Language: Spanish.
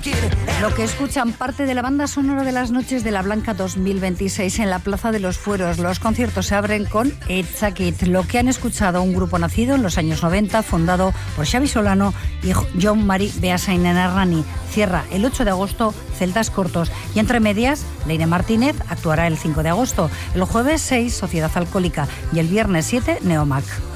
Lo que escuchan, parte de la banda sonora de las Noches de la Blanca 2026 en la Plaza de los Fueros. Los conciertos se abren con It's a Kid. Lo que han escuchado, un grupo nacido en los años 90, fundado por Xavi Solano y John Mari Beasain Errani. Cierra el 8 de agosto Celtas Cortos. Y entre medias, Leire Martínez actuará el 5 de agosto. El jueves 6, Sociedad Alcohólica. Y el viernes 7, Neomac.